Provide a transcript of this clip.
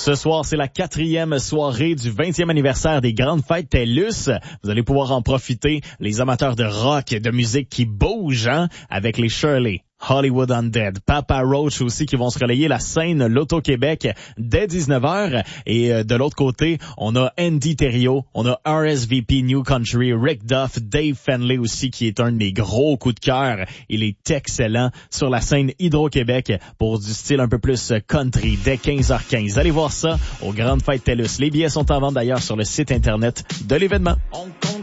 Ce soir, c'est la 4e soirée du 20e anniversaire des Grandes Fêtes TELUS. Vous allez pouvoir en profiter, les amateurs de rock, de musique qui bougent, hein, avec les Shirley, Hollywood Undead, Papa Roach aussi qui vont se relayer la scène Loto-Québec dès 19h. Et de l'autre côté, on a Andy Thériault, on a RSVP New Country, Rick Duff, Dave Fenley aussi qui est un de mes gros coups de cœur. Il est excellent sur la scène Hydro-Québec pour du style un peu plus country dès 15h15. Allez voir ça aux Grandes Fêtes TELUS. Les billets sont en vente d'ailleurs sur le site internet de l'événement.